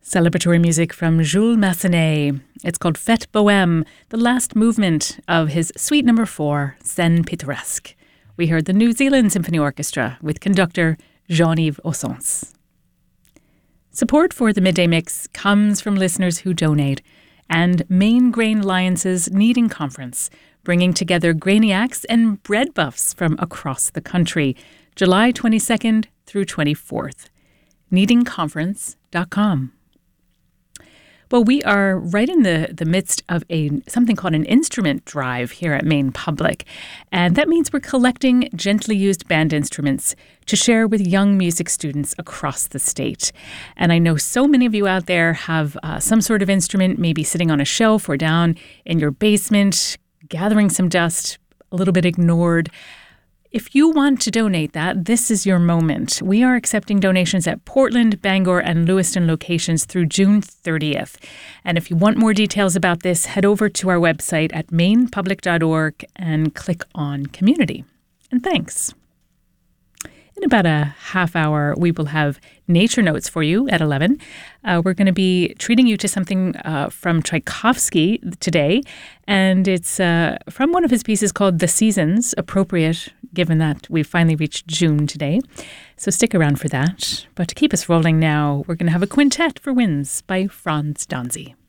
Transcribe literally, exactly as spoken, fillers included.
Celebratory music from Jules Massenet. It's called Fête Bohème, the last movement of his suite number four, Scène Pittoresque. We heard the New Zealand Symphony Orchestra with conductor Jean-Yves Ossens. Support for the Midday Mix comes from listeners who donate and Maine Grain Alliance's Kneading Conference, bringing together grainiacs and bread buffs from across the country, July twenty-second through twenty-fourth. kneading conference dot com. Well, we are right in the, the midst of a something called an instrument drive here at Maine Public. And that means we're collecting gently used band instruments to share with young music students across the state. And I know so many of you out there have uh, some sort of instrument, maybe sitting on a shelf or down in your basement, gathering some dust, a little bit ignored. If you want to donate that, this is your moment. We are accepting donations at Portland, Bangor, and Lewiston locations through June thirtieth. And if you want more details about this, head over to our website at maine public dot org and click on Community. And thanks. In about a half hour, we will have Nature Notes for you at eleven. Uh, we're going to be treating you to something uh, from Tchaikovsky today, and it's uh, from one of his pieces called The Seasons, appropriate given that we've finally reached June today. So stick around for that. But to keep us rolling now, we're going to have a quintet for winds by Franz Danzy.